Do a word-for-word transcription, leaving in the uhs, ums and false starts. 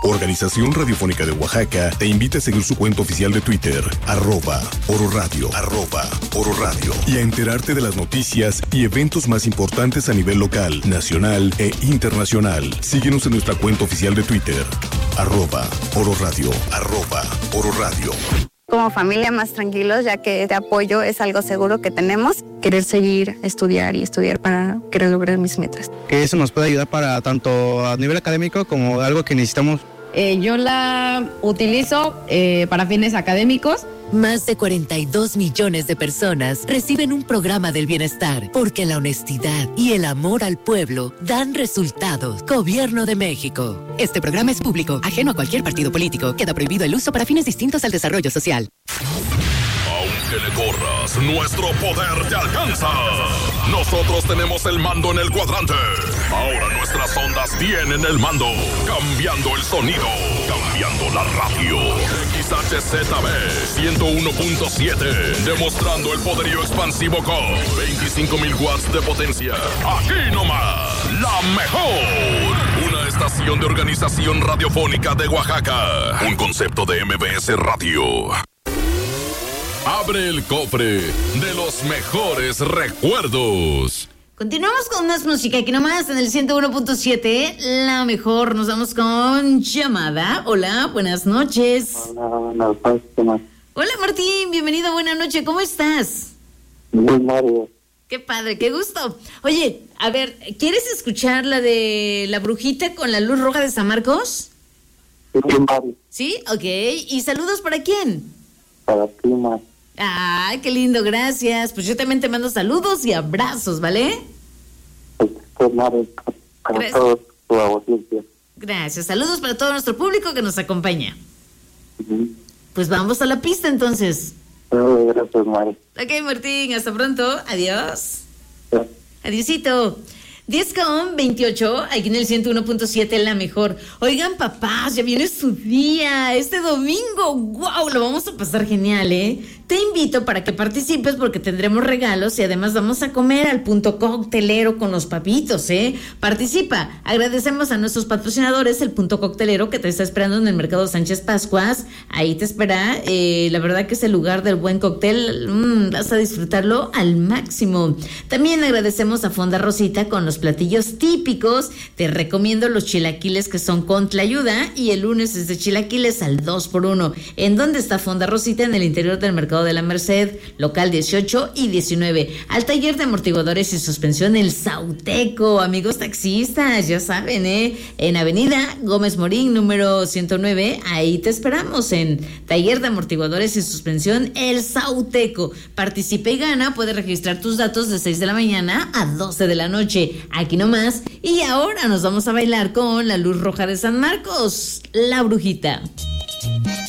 Organización Radiofónica de Oaxaca te invita a seguir su cuenta oficial de Twitter, arroba Oro Radio, arroba Oro Radio, y a enterarte de las noticias y eventos más importantes a nivel local, nacional e internacional. Síguenos en nuestra cuenta oficial de Twitter, arroba Oro Radio, arroba Oro Radio. Como familia más tranquilos, ya que este apoyo es algo seguro que tenemos. Querer seguir, estudiar y estudiar para querer lograr mis metas. Que eso nos puede ayudar para tanto a nivel académico como algo que necesitamos. Eh, yo la utilizo eh, para fines académicos. Más de cuarenta y dos millones de personas reciben un programa del bienestar porque la honestidad y el amor al pueblo dan resultados. Gobierno de México. Este programa es público, ajeno a cualquier partido político. Queda prohibido el uso para fines distintos al desarrollo social. Aunque le corras, nuestro poder te alcanza. Nosotros tenemos el mando en el cuadrante. Ahora nuestras ondas tienen el mando. Cambiando el sonido. Cambiando la radio. X H Z B ciento uno punto siete. Demostrando el poderío expansivo con veinticinco mil watts de potencia. Aquí nomás, la mejor. Una estación de Organización Radiofónica de Oaxaca. Un concepto de M B S Radio. Abre el cofre de los mejores recuerdos. Continuamos con más música aquí nomás en el ciento uno punto siete, la mejor. Nos vamos con llamada. Hola, buenas noches. Hola, buenas noches. Hola Martín, bienvenido, buenas noches. ¿Cómo estás? Muy Mario. Qué padre, qué gusto. Oye, a ver, ¿quieres escuchar la de La Brujita con la luz roja de San Marcos? Sí, Mario. Sí, ok. ¿Y saludos para quién? Para ti, Mario. Ay, qué lindo, gracias. Pues yo también te mando saludos y abrazos, ¿vale? Pues, Mario, para Gracias. todos tu audiencia. Gracias, saludos para todo nuestro público que nos acompaña. Uh-huh. Pues vamos a la pista entonces. Oh, gracias, Mario. Ok, Martín, hasta pronto. Adiós. Sí. Adiósito. diez con veintiocho, aquí en el ciento uno punto siete, la mejor. Oigan, papás, ya viene su día, este domingo. ¡Wow! Lo vamos a pasar genial, ¿eh? Te invito para que participes porque tendremos regalos y además vamos a comer al punto coctelero con los papitos, ¿eh? Participa. Agradecemos a nuestros patrocinadores, el punto coctelero que te está esperando en el Mercado Sánchez Pascuas. Ahí te espera. Eh, la verdad que es el lugar del buen cóctel. Mm, vas a disfrutarlo al máximo. También agradecemos a Fonda Rosita con los platillos típicos. Te recomiendo los chilaquiles que son con tlayuda y el lunes es de chilaquiles al dos por uno. ¿En dónde está Fonda Rosita? En el interior del Mercado de la Merced, local dieciocho y diecinueve. Al taller de amortiguadores y suspensión El Sauteco, amigos taxistas, ya saben, ¿eh? En Avenida Gómez Morín, número ciento nueve, ahí te esperamos en taller de amortiguadores y suspensión El Sauteco. Participa y gana, puedes registrar tus datos de seis de la mañana a doce de la noche, aquí nomás. Y ahora nos vamos a bailar con la luz roja de San Marcos, La Brujita.